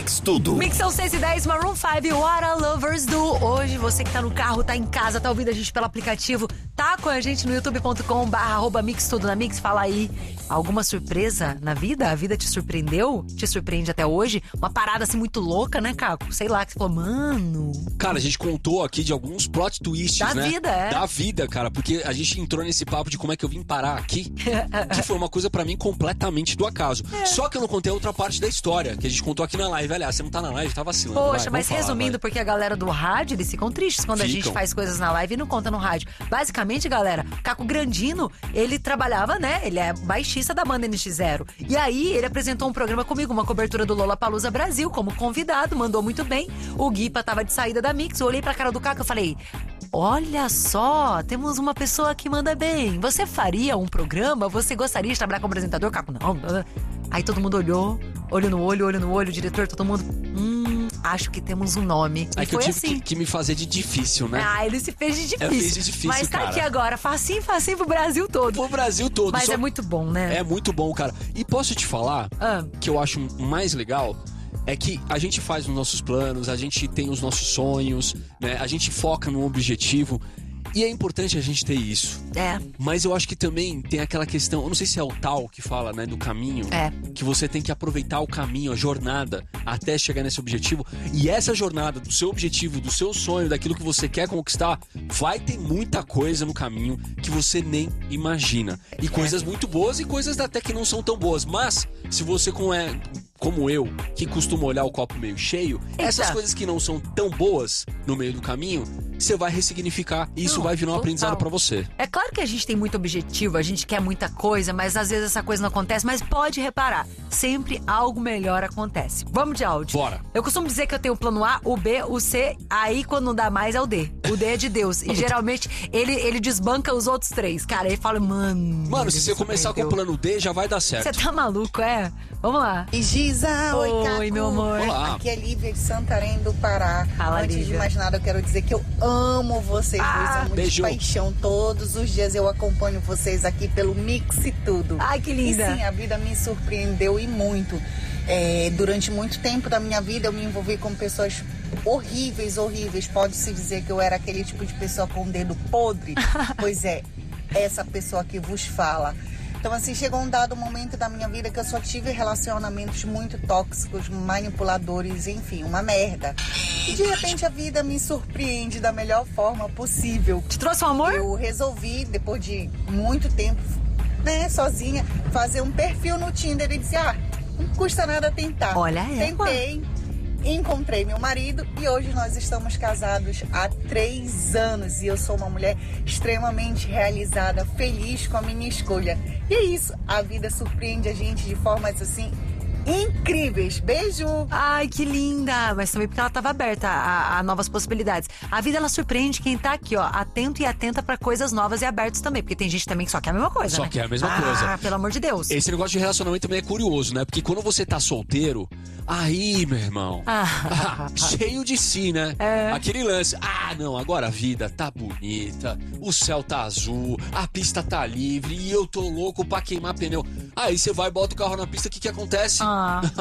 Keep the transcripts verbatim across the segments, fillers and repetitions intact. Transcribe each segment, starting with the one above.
Mix Tudo. Mix são seis e dez, Maroon cinco, What a Lovers Do. Hoje, você que tá no carro, tá em casa, tá ouvindo a gente pelo aplicativo, tá com a gente no youtube ponto com barra arroba Mix Tudo na Mix. Fala aí, alguma surpresa na vida? A vida te surpreendeu? Te surpreende até hoje? Uma parada assim muito louca, né, Caco? Sei lá, que você falou, mano... Cara, a gente contou aqui de alguns plot twists, da né? Da vida, é. Da vida, cara, porque a gente entrou nesse papo de como é que eu vim parar aqui, que foi uma coisa pra mim completamente do acaso. É. Só que eu não contei a outra parte da história, que a gente contou aqui na live. Aliás, você não tá na live, tá vacilando. Poxa, vai, mas falar, resumindo, vai. porque a galera do rádio, eles ficam tristes quando ficam. a gente faz coisas na live e não conta no rádio. Basicamente, galera, Caco Grandino, ele trabalhava, né? Ele é baixista da banda N X Zero. E aí, ele apresentou um programa comigo, uma cobertura do Lollapalooza Brasil, como convidado, mandou muito bem. O Guipa tava de saída da Mix, eu olhei pra cara do Caco e falei... Olha só, temos uma pessoa que manda bem. Você faria um programa? Você gostaria de trabalhar como apresentador? Caco, não. Aí todo mundo olhou, olho no olho, olho no olho, o diretor, todo mundo... Hum, acho que temos um nome. É e que foi eu tive assim. que, que me fazer de difícil, né? Ah, ele se fez de difícil. Eu fiz de difícil, Mas tá cara. aqui agora, facinho, facinho pro Brasil todo. Pro Brasil todo. Mas só... é muito bom, né? É muito bom, cara. E posso te falar ah. que eu acho mais legal... É que a gente faz os nossos planos, a gente tem os nossos sonhos, né? A gente foca num objetivo. E é importante a gente ter isso. É. Mas eu acho que também tem aquela questão, eu não sei se é o tal que fala, né, do caminho. É. Que você tem que aproveitar o caminho, a jornada, até chegar nesse objetivo. E essa jornada do seu objetivo, do seu sonho, daquilo que você quer conquistar, vai ter muita coisa no caminho que você nem imagina. E coisas muito boas e coisas até que não são tão boas. Mas, se você com é... como eu, que costuma olhar o copo meio cheio, Eita. essas coisas que não são tão boas no meio do caminho, você vai ressignificar e isso Não, vai virar um total. aprendizado pra você. É claro que a gente tem muito objetivo, a gente quer muita coisa, mas às vezes essa coisa não acontece. Mas pode reparar, sempre algo melhor acontece. Vamos de áudio. Bora. Eu costumo dizer que eu tenho o plano A, o B, o C, aí quando não dá mais é o D. O D é de Deus. E geralmente ele, ele desbanca os outros três. Cara, ele fala, mano... Mano, se você começar com o plano D, já vai dar certo. Você tá maluco, é? Vamos lá. E Giza, oi, Caco. Oi, meu amor. Olá. Aqui é Lívia de Santarém do Pará. Fala, Antes Lívia. de mais nada, eu quero dizer que eu amo vocês Ah, dois, amo beijo. de paixão. Todos os dias eu acompanho vocês aqui pelo Mix e Tudo. Ai, que linda. E sim, a vida me surpreendeu e muito. É, durante muito tempo da minha vida eu me envolvi com pessoas horríveis, horríveis. Pode-se dizer que eu era aquele tipo de pessoa com o dedo podre. Pois é, essa pessoa que vos fala. Então, assim, chegou um dado momento da minha vida que eu só tive relacionamentos muito tóxicos, manipuladores, enfim, uma merda. E de repente a vida me surpreende da melhor forma possível. Te trouxe um amor? Eu resolvi, depois de muito tempo, né, sozinha, fazer um perfil no Tinder e dizer, ah, não custa nada tentar. Olha ela. Tentei, encontrei meu marido e hoje nós estamos casados há três anos e eu sou uma mulher extremamente realizada, feliz com a minha escolha. E é isso, a vida surpreende a gente de formas assim incríveis. Beijo! Ai, que linda! Mas também porque ela estava aberta a, a novas possibilidades. A vida, ela surpreende quem tá aqui, ó, atento e atenta pra coisas novas e abertos também. Porque tem gente também que só quer a mesma coisa, Só né? quer a mesma ah, coisa. Pelo amor de Deus. Esse negócio de relacionamento também é curioso, né? Porque quando você tá solteiro, aí, meu irmão, Ah. cheio de si, né? É. Aquele lance, ah, não, agora a vida tá bonita, o céu tá azul, a pista tá livre e eu tô louco pra queimar pneu. Aí você vai, bota o carro na pista, o que que acontece? Ah.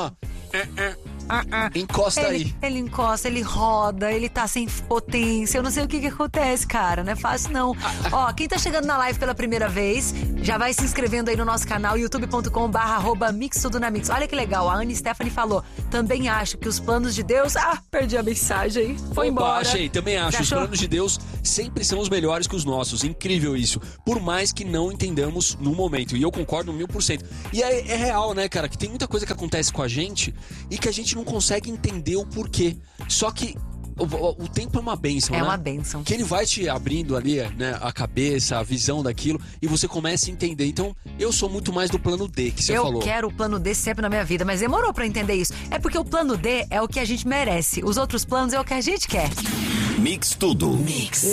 É, é. Ah, ah. Encosta ele, aí. Ele encosta, ele roda, ele tá sem potência. Eu não sei o que que acontece, cara. Não é fácil, não. Ó, quem tá chegando na live pela primeira vez, já vai se inscrevendo aí no nosso canal, youtube ponto com barra arroba Mix Tudo na Mix. Olha que legal, a Anne Stephanie falou, também acho que os planos de Deus... Ah, perdi a mensagem, foi Opa, embora. achei, também acho. Você Os achou? planos de Deus sempre são os melhores que os nossos. Incrível isso. Por mais que não entendamos no momento. E eu concordo mil por cento. E é, é real, né, cara? Que tem muita coisa que acontece com a gente e que a gente não consegue entender o porquê. Só que o, o, o tempo é uma bênção, É né? uma bênção. Que ele vai te abrindo ali, né, a cabeça, a visão daquilo, e você começa a entender. Então, eu sou muito mais do plano D, que você eu falou. Eu quero o plano D sempre na minha vida, mas demorou pra entender isso. É porque o plano D é o que a gente merece. Os outros planos é o que a gente quer. Mix Tudo. Mix.